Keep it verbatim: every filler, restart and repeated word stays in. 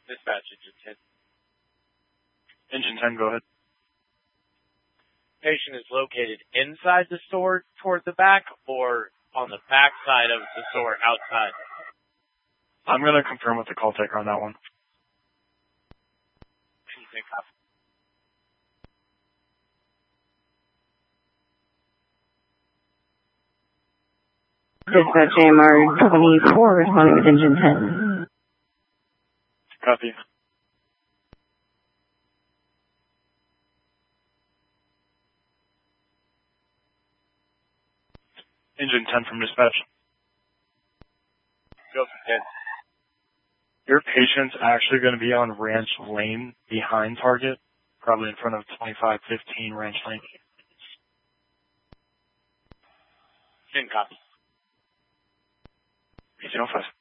Dispatch, Engine ten. Engine ten, go ahead. Patient is located inside the store toward the back or on the back side of the store outside? I'm going to confirm with the call taker on that one. Anything? Dispatch A M R twenty-four, responding with Engine ten. Copy. Engine ten from dispatch. Go for ten. Your patient's actually going to be on Ranch Lane behind Target, probably in front of twenty-five fifteen Ranch Lane. ten copy. eighteen oh five.